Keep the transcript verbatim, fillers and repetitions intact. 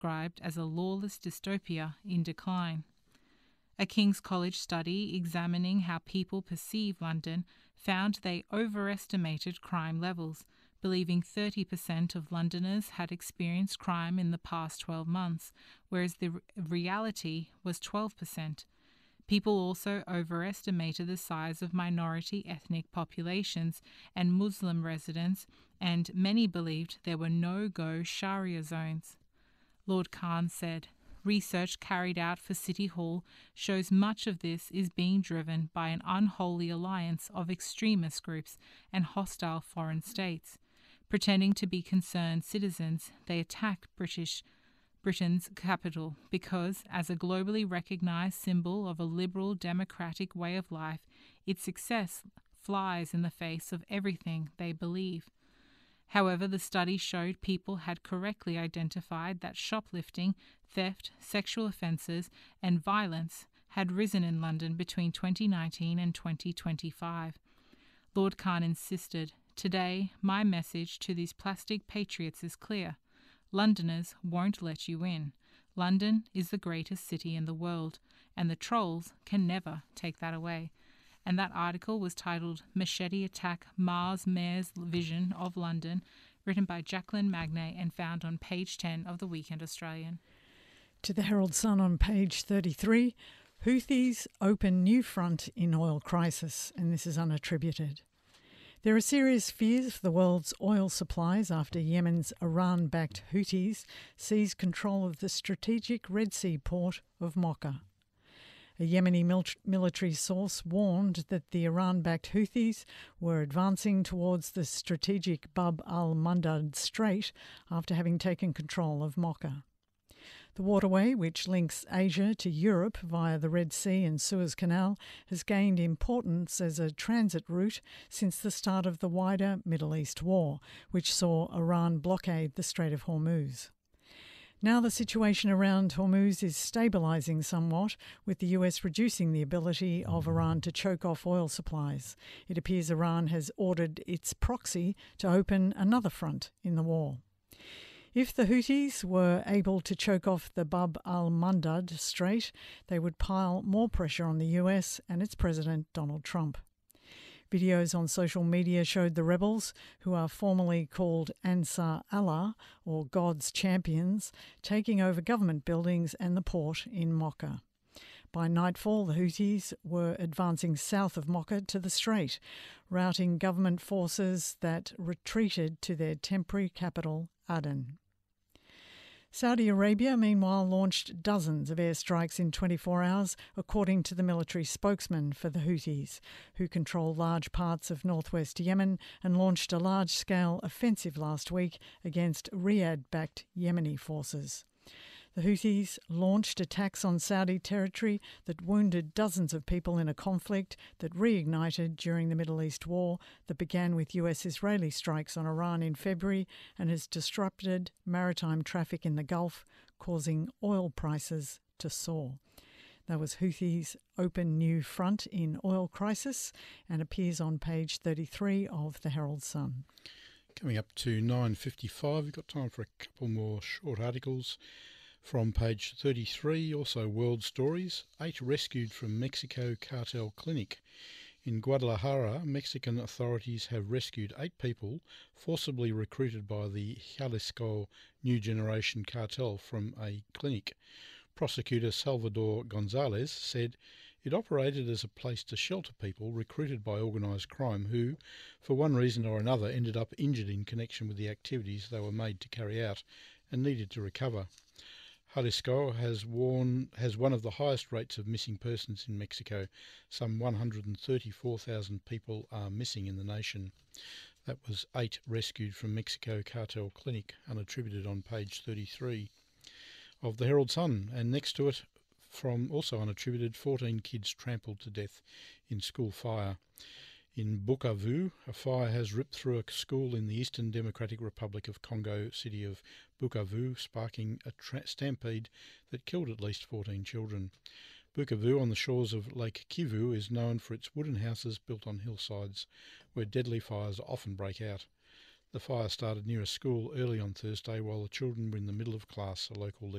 described as a lawless dystopia in decline. A King's College study examining how people perceive London found they overestimated crime levels, believing thirty percent of Londoners had experienced crime in the past twelve months, whereas the re- reality was twelve percent. People also overestimated the size of minority ethnic populations and Muslim residents, and many believed there were no-go Sharia zones. Lord Khan said, "Research carried out for City Hall shows much of this is being driven by an unholy alliance of extremist groups and hostile foreign states. Pretending to be concerned citizens, they attack British Britain's capital because, as a globally recognized symbol of a liberal democratic way of life, its success flies in the face of everything they believe." However, the study showed people had correctly identified that shoplifting, theft, sexual offences and violence had risen in London between twenty nineteen and twenty twenty-five. Lord Khan insisted, "Today, my message to these plastic patriots is clear. Londoners won't let you in. London is the greatest city in the world, and the trolls can never take that away." And that article was titled "Machete Attack Mars Mayor's Vision of London," written by Jacqueline Magnay and found on page ten of the Weekend Australian. To the Herald Sun on page thirty-three, Houthis open new front in oil crisis, and this is unattributed. There are serious fears for the world's oil supplies after Yemen's Iran-backed Houthis seized control of the strategic Red Sea port of Mocha. A Yemeni mil- military source warned that the Iran-backed Houthis were advancing towards the strategic Bab al-Mandab Strait after having taken control of Mocha. The waterway, which links Asia to Europe via the Red Sea and Suez Canal, has gained importance as a transit route since the start of the wider Middle East war, which saw Iran blockade the Strait of Hormuz. Now the situation around Hormuz is stabilising somewhat, with the U S reducing the ability of Iran to choke off oil supplies. It appears Iran has ordered its proxy to open another front in the war. If the Houthis were able to choke off the Bab al-Mandab Strait, they would pile more pressure on the U S and its President Donald Trump. Videos on social media showed the rebels, who are formally called Ansar Allah, or God's Champions, taking over government buildings and the port in Mocha. By nightfall, the Houthis were advancing south of Mocha to the strait, routing government forces that retreated to their temporary capital, Aden. Saudi Arabia, meanwhile, launched dozens of airstrikes in twenty-four hours, according to the military spokesman for the Houthis, who control large parts of northwest Yemen and launched a large-scale offensive last week against Riyadh-backed Yemeni forces. The Houthis launched attacks on Saudi territory that wounded dozens of people in a conflict that reignited during the Middle East war that began with U S-Israeli strikes on Iran in February and has disrupted maritime traffic in the Gulf, causing oil prices to soar. That was Houthis' open new front in oil crisis and appears on page thirty-three of the Herald Sun. Coming up to nine fifty-five, we've got time for a couple more short articles. From page thirty-three, also world stories, eight rescued from Mexico cartel clinic. In Guadalajara, Mexican authorities have rescued eight people forcibly recruited by the Jalisco New Generation cartel from a clinic. Prosecutor Salvador Gonzalez said it operated as a place to shelter people recruited by organised crime who, for one reason or another, ended up injured in connection with the activities they were made to carry out and needed to recover. Jalisco has, warn, has one of the highest rates of missing persons in Mexico. Some one hundred thirty-four thousand people are missing in the nation. That was eight rescued from Mexico cartel clinic, unattributed on page thirty-three of the Herald Sun. And next to it, from also unattributed, fourteen kids trampled to death in school fire. In Bukavu, a fire has ripped through a school in the Eastern Democratic Republic of Congo city of Bukavu, sparking a tra- stampede that killed at least fourteen children. Bukavu, on the shores of Lake Kivu, is known for its wooden houses built on hillsides, where deadly fires often break out. The fire started near a school early on Thursday while the children were in the middle of class, a local